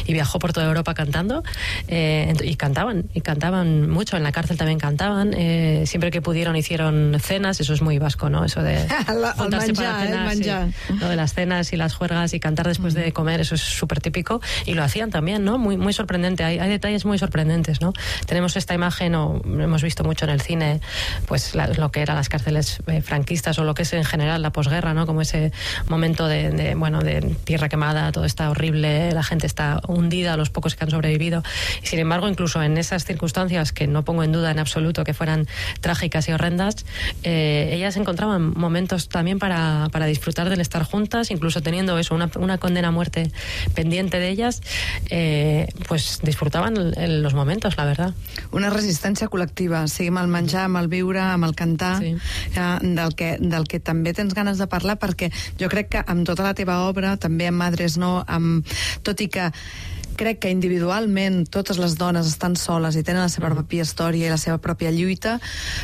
y viajó por toda Europa cantando, y cantaban mucho, en la cárcel también cantaban, siempre que pudieron hicieron cenas, eso es muy vasco, ¿no? Eso de juntarse para cenar, sí. Lo de las cenas y las juergas y cantar después de comer, eso es súper típico, y lo hacían también, ¿no? Muy, muy sorprendente, hay detalles muy sorprendentes, ¿no? Tenemos esta imagen, o hemos visto mucho en el cine, pues lo que eran las cárceles franquistas, o lo que es en general la posguerra, ¿no? Como ese momento de tierra quemada, todo está horrible, la gente está hundida, los pocos que han sobrevivido, y sin embargo, incluso en esas circunstancias, que no pongo en duda en absoluto que fueran trágicas y horrendas, ellas encontraban momentos también para disfrutar del estar juntas, incluso teniendo eso, una condena a muerte pendiente de ellas, pues disfrutaban los momentos, la verdad. Una resistència col·lectiva, sigui amb el menjar, amb el viure, amb el cantar, sí. del que també tens ganes de parlar, perquè jo crec que amb tota la teva obra, també amb Madres No, tot i que crec que individualment totes les dones estan soles i tenen la seva pròpia història i la seva pròpia lluita,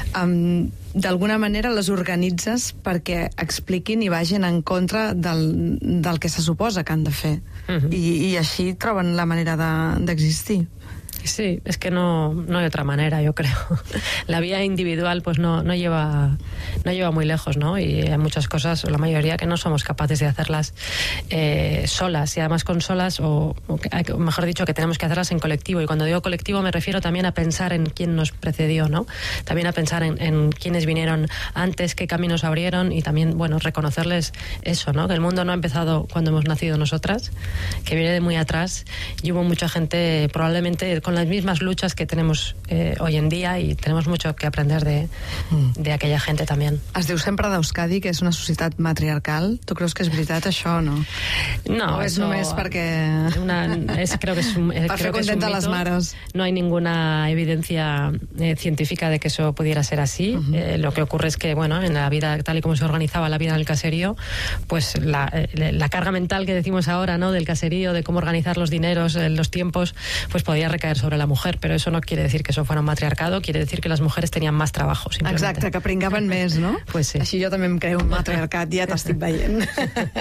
d'alguna manera les organitzes perquè expliquin i vagin en contra del que se suposa que han de fer. I així troben la manera d'existir. Sí, es que no hay otra manera, yo creo. La vía individual pues no lleva muy lejos, ¿no? Y hay muchas cosas, la mayoría, que no somos capaces de hacerlas solas, y además con solas, o mejor dicho, que tenemos que hacerlas en colectivo. Y cuando digo colectivo me refiero también a pensar en quién nos precedió, ¿no? También a pensar en quiénes vinieron antes, qué caminos abrieron, y también, bueno, reconocerles eso, ¿no? Que el mundo no ha empezado cuando hemos nacido nosotras, que viene de muy atrás, y hubo mucha gente probablemente con las mismas luchas que tenemos hoy en día, y tenemos mucho que aprender de aquella gente también. Es diu sempre d'Euskadi que és una societat matriarcal. Tu creus que és veritat això o no? No, o és només perquè... creo que es per fer contenta a les mares. No hay ninguna evidencia científica de que eso pudiera ser así. Lo que ocurre es que, bueno, en la vida, tal y como se organizaba la vida en el caserío, pues la carga mental que decimos ahora, ¿no? Del caserío, de cómo organizar los dineros, los tiempos, pues podía recaer sobre la mujer, pero eso no quiere decir que eso fuera un matriarcado, quiere decir que las mujeres tenían más trabajo, simplemente. Exacte, que pringaven més, no? Pues sí. Així jo també em creo un matriarcat, ja t'estic veient.